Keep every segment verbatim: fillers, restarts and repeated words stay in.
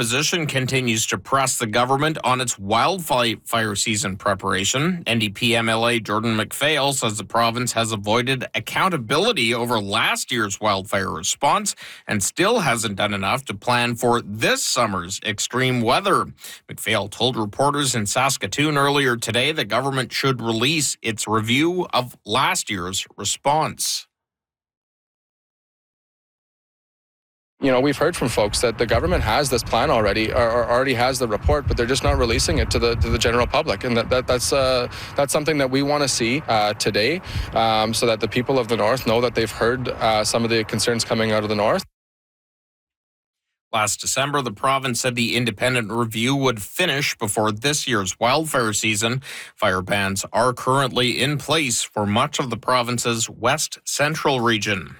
opposition continues to press the government on its wildfire season preparation. N D P M L A Jordan McPhail says the province has avoided accountability over last year's wildfire response and still hasn't done enough to plan for this summer's extreme weather. McPhail told reporters in Saskatoon earlier today the government should release its review of last year's response. You know, we've heard from folks that the government has this plan already, or, or already has the report, but they're just not releasing it to the to the general public, and that, that that's uh, that's something that we want to see uh, today, um, so that the people of the North know that they've heard uh, some of the concerns coming out of the North. Last December, the province said the independent review would finish before this year's wildfire season. Fire bans are currently in place for much of the province's west central region.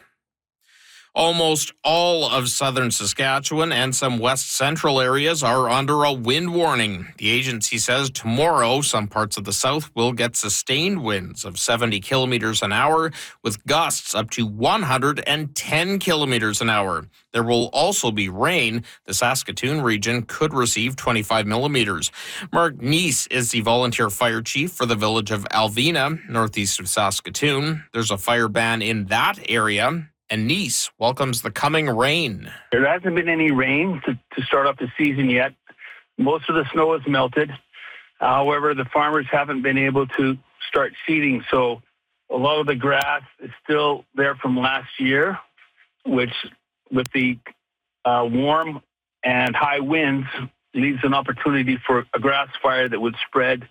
Almost all of southern Saskatchewan and some west central areas are under a wind warning. The agency says tomorrow some parts of the south will get sustained winds of seventy kilometers an hour with gusts up to one hundred ten kilometers an hour. There will also be rain. The Saskatoon region could receive twenty-five millimeters. Mark Neese is the volunteer fire chief for the village of Alvina, northeast of Saskatoon. There's a fire ban in that area. And Neese welcomes the coming rain. There hasn't been any rain to, to start off the season yet. Most of the snow has melted. However, the farmers haven't been able to start seeding, so a lot of the grass is still there from last year, which with the uh, warm and high winds leaves an opportunity for a grass fire that would spread.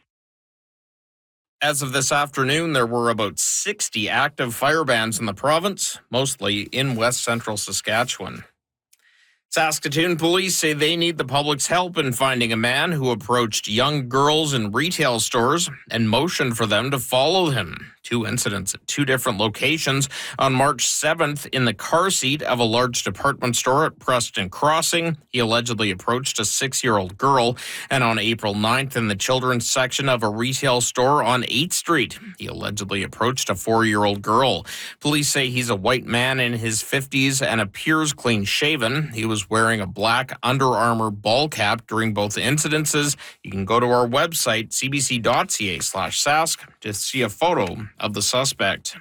As of this afternoon, there were about sixty active fire bans in the province, mostly in west central Saskatchewan. Saskatoon police say they need the public's help in finding a man who approached young girls in retail stores and motioned for them to follow him. Two incidents at two different locations. On March seventh, in the car seat of a large department store at Preston Crossing, he allegedly approached a six-year-old girl. And on April ninth, in the children's section of a retail store on eighth Street, he allegedly approached a four-year-old girl. Police say he's a white man in his fifties and appears clean-shaven. He was wearing a black Under Armour ball cap during both incidences. You can go to our website, c b c dot c a slash sask, to see a photo of the suspect.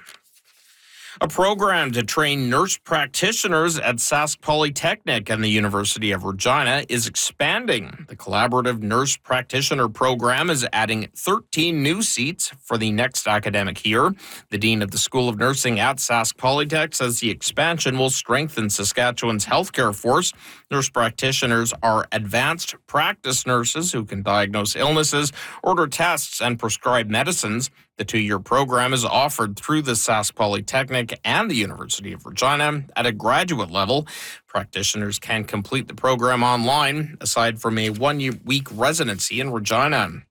A program to train nurse practitioners at Sask Polytechnic and the University of Regina is expanding. The collaborative nurse practitioner program is adding thirteen new seats for the next academic year. The dean of the School of Nursing at Sask Polytech says the expansion will strengthen Saskatchewan's healthcare force. Nurse practitioners are advanced practice nurses who can diagnose illnesses, order tests, and prescribe medicines. The two-year program is offered through the Sask Polytechnic and the University of Regina at a graduate level. Practitioners can complete the program online, aside from a one-week residency in Regina.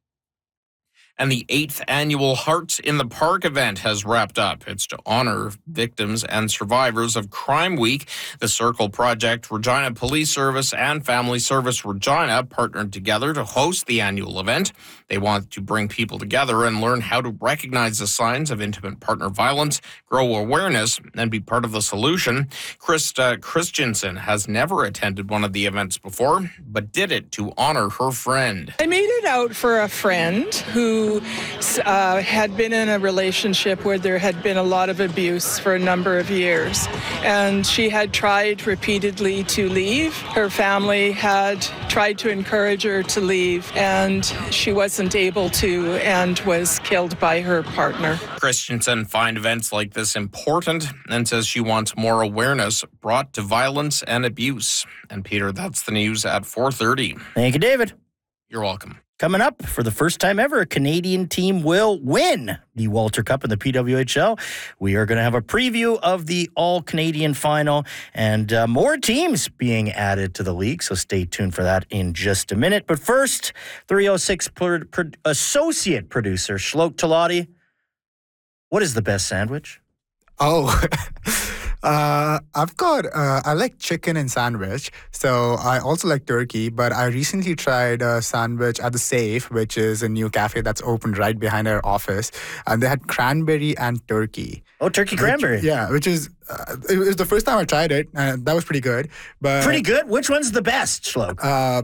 And the eighth annual Hearts in the Park event has wrapped up. It's to honor victims and survivors of Crime Week. The Circle Project, Regina Police Service, and Family Service Regina partnered together to host the annual event. They want to bring people together and learn how to recognize the signs of intimate partner violence, grow awareness, and be part of the solution. Krista Christensen has never attended one of the events before, but did it to honor her friend. I made it out for a friend who uh, had been in a relationship where there had been a lot of abuse for a number of years. And she had tried repeatedly to leave. Her family had tried to encourage her to leave, and she wasn't able to and was killed by her partner. Christensen finds events like this important and says she wants more awareness brought to violence and abuse. And Peter, that's the news at four thirty. Thank you, David. You're welcome. Coming up, for the first time ever, a Canadian team will win the Walter Cup in the P W H L. We are going to have a preview of the All-Canadian final and uh, more teams being added to the league, so stay tuned for that in just a minute. But first, three oh six pro- pro- associate producer Shlok Talati, what is the best sandwich? Oh, uh, I've got, uh, I like chicken and sandwich. So I also like turkey, but I recently tried a sandwich at The Safe, which is a new cafe that's opened right behind our office. And they had cranberry and turkey. Oh, turkey cranberry. Which, yeah, which is, uh, it was the first time I tried it, and that was pretty good. But Pretty good? Which one's the best, Shlok? Uh,